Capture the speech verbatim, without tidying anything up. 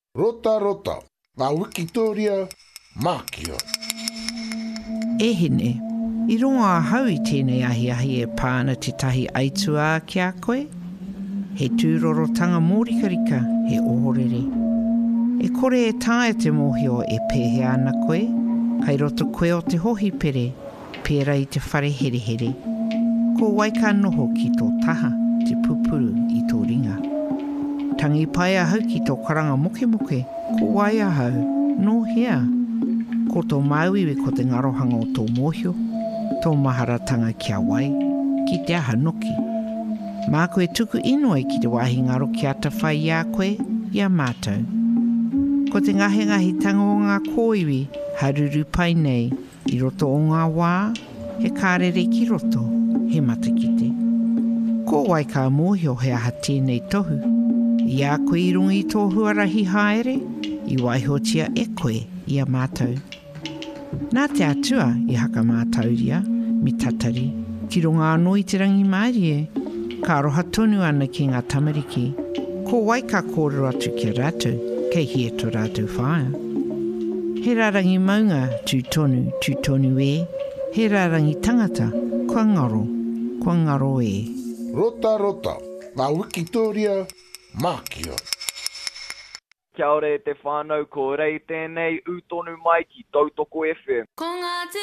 Rota rota, ngā Wikitoria, Mākia. E hene, i ronga a hau i tēnei ahi ahi e pāna te tahi aitua ki a koe. He tūrorotanga mōrikarika, he ohorere. E kore e tāe te mōhio e pēhe ana koe, kai roto koe o te hohi pere, pēra i te whare here here. Ko waika noho ki tō taha, te pupuru i tō ringa. Tangi pai a hau ki tō karanga moke moke, ko wai a hau, no hea. Ko tō mauiwe ko te ngarohanga o tō mōhio, tō maharatanga kia wai, ki te aha noki. Mā koe tuku inoi ki te wahi ngaro ki ata whai i a koe, i a mātou. Ko te ngahe ngahi tanga o ngā kōiwi, haruru pai nei, i roto o ngā wā, he kārere ki roto, he matakite. Ko wai ka mōhio he aha tēnei tohu, i a koe i runga i tō huarahi haere, i waihotia e koe i a mātou. Nā te atua i haka mātauria, mi tatari, ki runga anō i te rangi mārie, ka roha tonu ana ki ngā tamariki, ko wai ka kōrero atu ki rātou, kei hia tō rātou whaia. He rārangi maunga tū tonu, tū tonu e, he rārangi tangata, kua ngaro, kua ngaro e. Rota rota, ngā Wikitoria, Mākia. Kia ora e te whānau, ko rei tēnei utonu mai ki Tautoko F M.